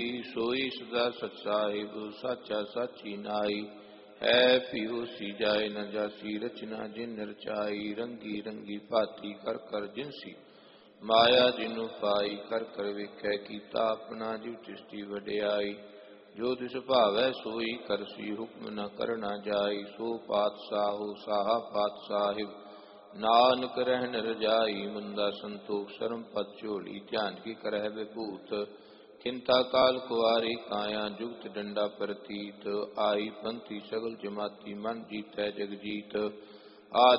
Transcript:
सोई सदा सच साहिब साचा साची नाई। है पीहू सी जाए न जासी रचना जिन रचाई। रंगी रंगी भाती कर कर जिनसी माया जिनु पाई। कर कर वेखै कीता अपना जिव तिसकी वडियाई। जो दिस भावै सोई करसी हुक्म न करना जाई। सो पातशाहो साहा पात साहिब नानक रहन रजाई। मुंदा संतोख शर्म पद झोली ध्यान की करह विभूत। चिंता काल कुआरी काया जुगत डंडा प्रतीत। आई पंथी सगल जमाती मन जीतै जग जीत।